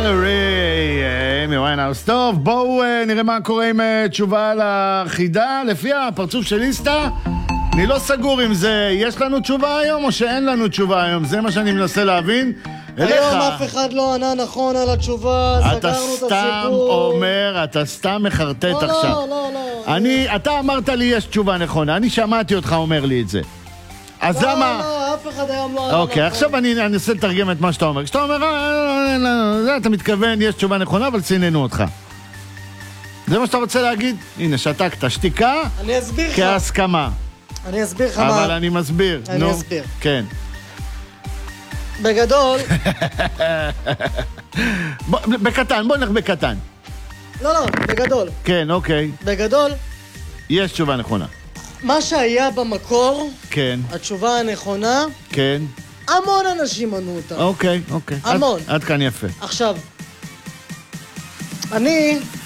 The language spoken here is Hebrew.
ולרי מוויינהאוס. טוב, בואו נראה מה קורה עם תשובה לחידה. לפי הפרצוף של ליסטה, אני לא סגור אם זה יש לנו תשובה היום או שאין לנו תשובה היום. זה מה שאני מנסה להבין. היום אף אחד לא ענה נכון על התשובה, סגרנו את הסיפור. אתה סתם אומר, אתה סתם מחרטט עכשיו. לא. אתה אמרת לי יש תשובה נכונה, אני שמעתי אותך אומר לי את זה. אז למה... לא, אף אחד היום לא ענה נכון. אוקיי, עכשיו אני אנסה לתרגם את מה שאתה אומר. כשאתה אומר, אתה מתכוון, יש תשובה נכונה, אבל ציננו אותך. זה מה שאתה רוצה להגיד? הנה, שתקת, שתיקה. אני אסביר לך. כהסכמה. אני אסביר לך מה... אבל אני מסביר. אני אסביר. כן. בגדול... בקטן, בוא נלך בקטן. לא, בגדול. כן, אוקיי. בגדול... יש תשובה נכונה. מה שהיה במקור... כן. התשובה הנכונה... כן. המון אנשים ענו אותה. אוקיי. המון. עד כאן יפה. עכשיו, אני